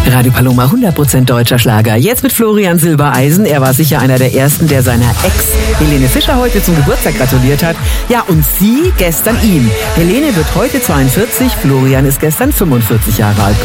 Radio Paloma, 100% deutscher Schlager. Jetzt mit Florian Silbereisen. Er war sicher einer der Ersten, der seiner Ex Helene Fischer heute zum Geburtstag gratuliert hat. Ja, und sie gestern ihm. Helene wird heute 42, Florian ist gestern 45 Jahre alt geworden.